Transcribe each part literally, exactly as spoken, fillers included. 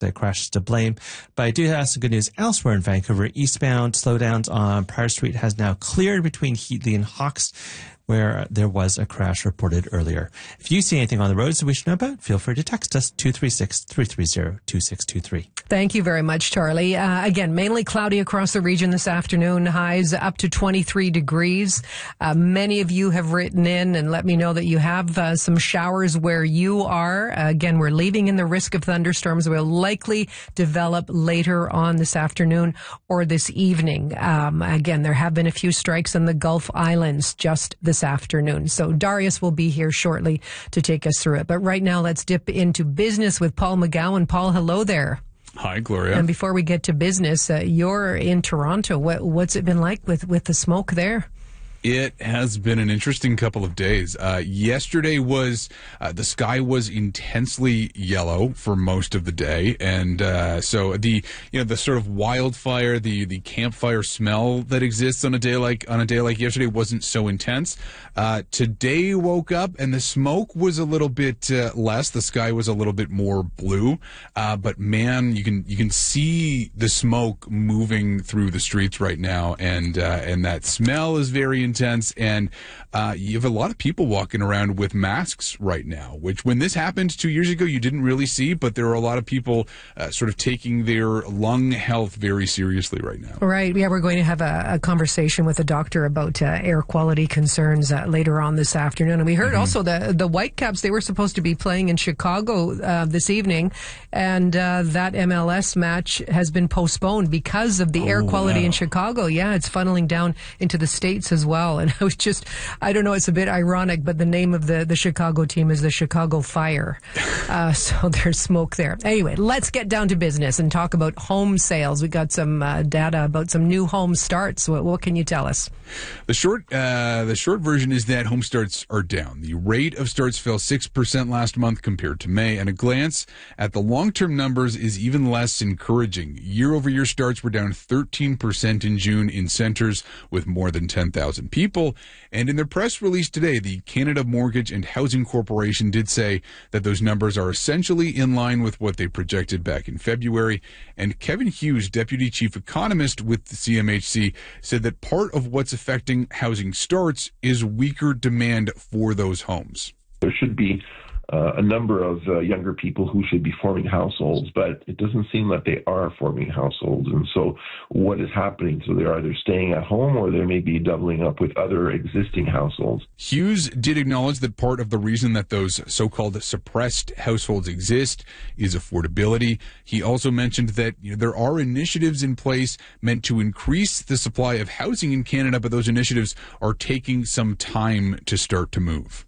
the crash to blame. But I do have some good news elsewhere in Vancouver. Eastbound slowdowns on Prior Street has now cleared between Heatley and Hawkes, where there was a crash reported earlier. If you see anything on the roads that we should know about, feel free to text us two three six, three three zero, two six two three. Thank you very much, Charlie. Uh, again, mainly cloudy across the region this afternoon. Highs up to twenty-three degrees. Uh, many of you have written in and let me know that you have uh, some showers where you are. Uh, again, we're leaving in the risk of thunderstorms will likely develop later on this afternoon or this evening. Um, again, there have been a few strikes in the Gulf Islands just this afternoon. So Darius will be here shortly to take us through it. But right now, let's dip into business with Paul McGowan. Paul, hello there. Hi, Gloria. And before we get to business, uh, you're in Toronto. What, what's it been like with, with the smoke there? It has been an interesting couple of days. Uh, yesterday was, uh, the sky was intensely yellow for most of the day. And, uh, so the, you know, the sort of wildfire, the, the campfire smell that exists on a day like, on a day like yesterday wasn't so intense. Uh, today woke up and the smoke was a little bit, uh, less. The sky was a little bit more blue. Uh, but man, you can, you can see the smoke moving through the streets right now. And, uh, and that smell is very intense. intense, and uh, you have a lot of people walking around with masks right now, which when this happened two years ago, you didn't really see, but there are a lot of people uh, sort of taking their lung health very seriously right now. Right. Yeah, we're going to have a, a conversation with a doctor about uh, air quality concerns uh, later on this afternoon. And we heard mm-hmm. also the, the Whitecaps, they were supposed to be playing in Chicago uh, this evening, and uh, that M L S match has been postponed because of the oh, air quality wow. in Chicago. Yeah, it's funneling down into the States as well. And I was just, I don't know, it's a bit ironic, but the name of the, the Chicago team is the Chicago Fire. Uh, so there's smoke there. Anyway, let's get down to business and talk about home sales. We got some uh, data about some new home starts. What, what can you tell us? The short, uh, the short version is that home starts are down. The rate of starts fell six percent last month compared to May, and a glance at the long-term numbers is even less encouraging. Year-over-year starts were down thirteen percent in June in centers with more than ten thousand people. And in their press release today, the Canada Mortgage and Housing Corporation did say that those numbers are essentially in line with what they projected back in February. And Kevin Hughes, Deputy Chief Economist with the C M H C, said that part of what's affecting housing starts is weaker demand for those homes. There should be Uh, a number of uh, younger people who should be forming households, but it doesn't seem that they are forming households. And so what is happening? So they're either staying at home or they may be doubling up with other existing households. Hughes did acknowledge that part of the reason that those so-called suppressed households exist is affordability. He also mentioned that you know, there are initiatives in place meant to increase the supply of housing in Canada, but those initiatives are taking some time to start to move.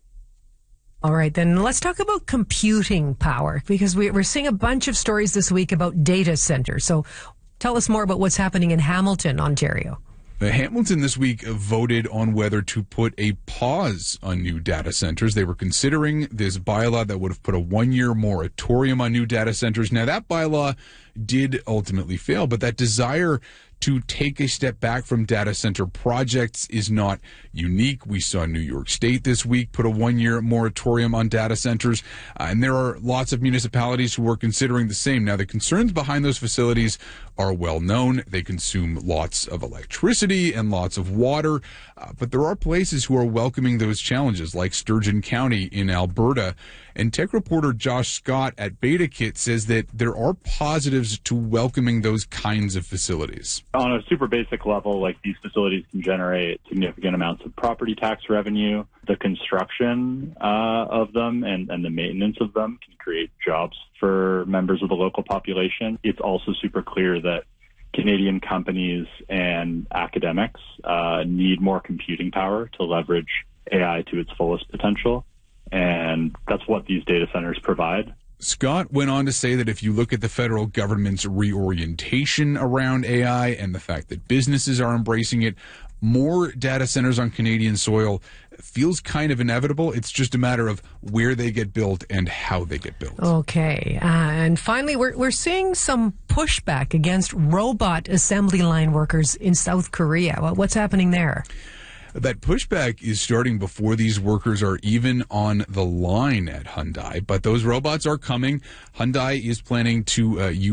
All right, then let's talk about computing power, because we, we're seeing a bunch of stories this week about data centers. So tell us more about what's happening in Hamilton, Ontario. Hamilton this week voted on whether to put a pause on new data centers. They were considering this bylaw that would have put a one-year moratorium on new data centers. Now, that bylaw did ultimately fail, but that desire to take a step back from data center projects is not unique. We saw New York State this week put a one-year moratorium on data centers, uh, and there are lots of municipalities who are considering the same. Now, the concerns behind those facilities are well known. They consume lots of electricity and lots of water, uh, but there are places who are welcoming those challenges, like Sturgeon County in Alberta. And tech reporter Josh Scott at BetaKit says that there are positives to welcoming those kinds of facilities. On a super basic level, like these facilities can generate significant amounts of property tax revenue. The construction uh, of them and, and the maintenance of them can create jobs for members of the local population. It's also super clear that Canadian companies and academics uh, need more computing power to leverage A I to its fullest potential. And that's what these data centers provide. Scott went on to say that if you look at the federal government's reorientation around A I and the fact that businesses are embracing it, more data centers on Canadian soil feels kind of inevitable. It's just a matter of where they get built and how they get built. Okay. Uh, and finally, we're, we're seeing some pushback against robot assembly line workers in South Korea. What's happening there? That pushback is starting before these workers are even on the line at Hyundai, but those robots are coming. Hyundai is planning to uh, use